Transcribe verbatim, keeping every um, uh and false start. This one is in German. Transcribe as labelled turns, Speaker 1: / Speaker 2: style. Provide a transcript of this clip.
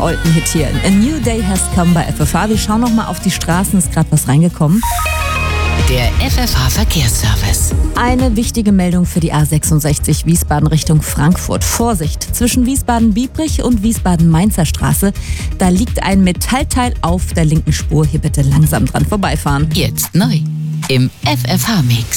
Speaker 1: alten Hit hier. A New Day Has Come bei F F H. Wir schauen nochmal auf die Straßen, ist gerade was reingekommen.
Speaker 2: Der F F H-Verkehrsservice.
Speaker 1: Eine wichtige Meldung für die A sechsundsechzig Wiesbaden Richtung Frankfurt. Vorsicht, zwischen Wiesbaden-Biebrich und Wiesbaden-Mainzer Straße. Da liegt ein Metallteil auf der linken Spur. Hier bitte langsam dran vorbeifahren.
Speaker 2: Jetzt neu im F F H-Mix.